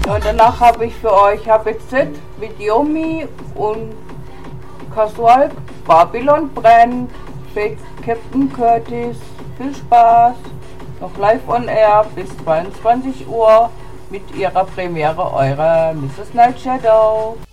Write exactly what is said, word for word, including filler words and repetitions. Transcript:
Und danach habe ich für euch H B Z mit Yomi und Casual Babylon brennt, Fake Captain Curtis. Viel Spaß, noch live on air bis zweiundzwanzig Uhr mit ihrer Premiere, eure Misses Night Shadow.